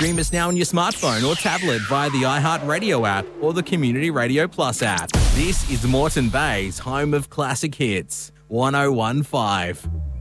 Stream us now on your smartphone or tablet via the iHeartRadio app or the Community Radio Plus app. This is Moreton Bay's home of classic hits. 1015.